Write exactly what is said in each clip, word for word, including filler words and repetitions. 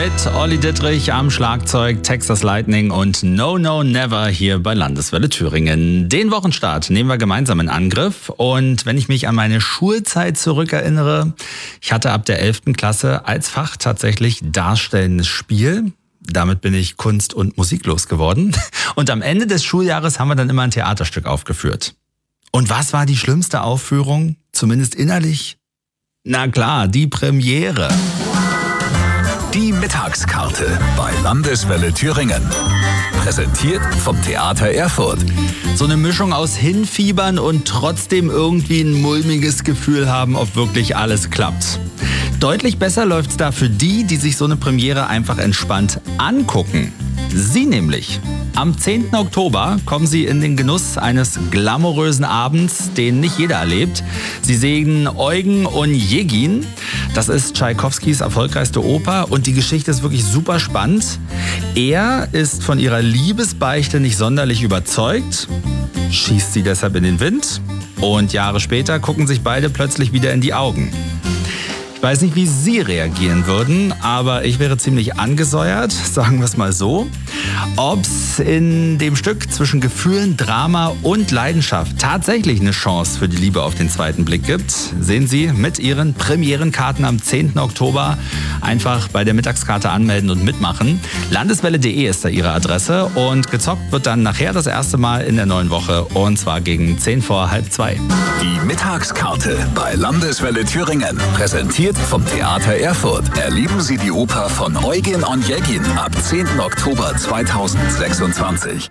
mit Olli Dittrich am Schlagzeug, Texas Lightning und No No Never hier bei Landeswelle Thüringen. Den Wochenstart nehmen wir gemeinsam in Angriff. Und wenn ich mich an meine Schulzeit zurückerinnere, ich hatte ab der elften Klasse als Fach tatsächlich darstellendes Spiel. Damit bin ich kunst- und musiklos geworden. Und am Ende des Schuljahres haben wir dann immer ein Theaterstück aufgeführt. Und was war die schlimmste Aufführung, zumindest innerlich? Na klar, die Premiere. Die Mittagskarte bei Landeswelle Thüringen. Präsentiert vom Theater Erfurt. So eine Mischung aus Hinfiebern und trotzdem irgendwie ein mulmiges Gefühl haben, ob wirklich alles klappt. Deutlich besser läuft's da für die, die sich so eine Premiere einfach entspannt angucken. Sie nämlich. Am zehnten Oktober kommen Sie in den Genuss eines glamourösen Abends, den nicht jeder erlebt. Sie sehen Eugen Onegin. Das ist Tschaikowskis erfolgreichste Oper und die Geschichte ist wirklich super spannend. Er ist von ihrer Liebesbeichte nicht sonderlich überzeugt, schießt sie deshalb in den Wind und Jahre später gucken sich beide plötzlich wieder in die Augen. Ich weiß nicht, wie Sie reagieren würden, aber ich wäre ziemlich angesäuert, sagen wir es mal so. Ob es in dem Stück zwischen Gefühlen, Drama und Leidenschaft tatsächlich eine Chance für die Liebe auf den zweiten Blick gibt, sehen Sie mit Ihren Premierenkarten am zehnten Oktober. Einfach bei der Mittagskarte anmelden und mitmachen. Landeswelle punkt de ist da Ihre Adresse und gezockt wird dann nachher das erste Mal in der neuen Woche und zwar gegen zehn vor halb zwei. Die Mittagskarte bei Landeswelle Thüringen. Präsentiert vom Theater Erfurt. Erleben Sie die Oper von Eugen Onegin ab zehnten Oktober zweitausendsechsundzwanzig.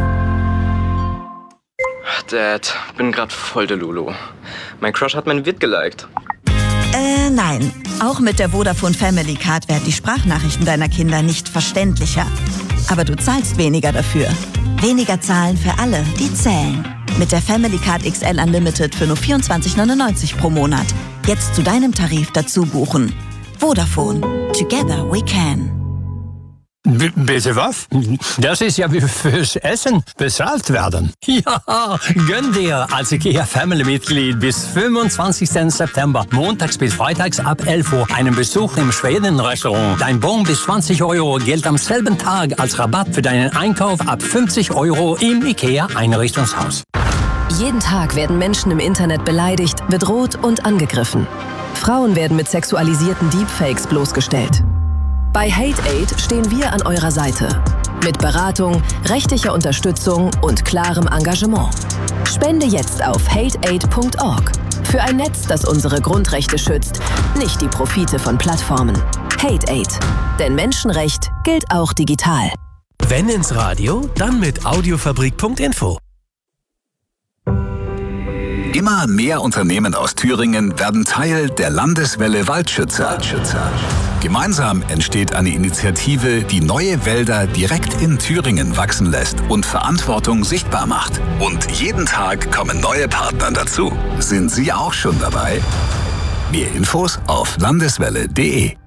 Dad, bin grad voll der Lulu. Mein Crush hat mein Vid geliked. Äh, nein. Auch mit der Vodafone Family Card werden die Sprachnachrichten deiner Kinder nicht verständlicher. Aber du zahlst weniger dafür. Weniger zahlen für alle, die zählen. Mit der Family Card X L Unlimited für nur vierundzwanzig neunundneunzig pro Monat. Jetzt zu deinem Tarif dazu buchen. Vodafone. Together we can. B- bitte was? Das ist ja wie fürs Essen bezahlt werden. Ja, gönn dir als IKEA-Family-Mitglied bis fünfundzwanzigsten September, montags bis freitags ab elf Uhr, einen Besuch im Schweden-Restaurant. Dein Bon bis zwanzig Euro gilt am selben Tag als Rabatt für deinen Einkauf ab fünfzig Euro im IKEA-Einrichtungshaus. Jeden Tag werden Menschen im Internet beleidigt, bedroht und angegriffen. Frauen werden mit sexualisierten Deepfakes bloßgestellt. Bei HateAid stehen wir an eurer Seite. Mit Beratung, rechtlicher Unterstützung und klarem Engagement. Spende jetzt auf hateaid punkt org. Für ein Netz, das unsere Grundrechte schützt, nicht die Profite von Plattformen. HateAid. Denn Menschenrecht gilt auch digital. Wenn ins Radio, dann mit audiofabrik punkt info. Immer mehr Unternehmen aus Thüringen werden Teil der Landeswelle Waldschützer. Gemeinsam entsteht eine Initiative, die neue Wälder direkt in Thüringen wachsen lässt und Verantwortung sichtbar macht. Und jeden Tag kommen neue Partner dazu. Sind Sie auch schon dabei? Mehr Infos auf landeswelle punkt de.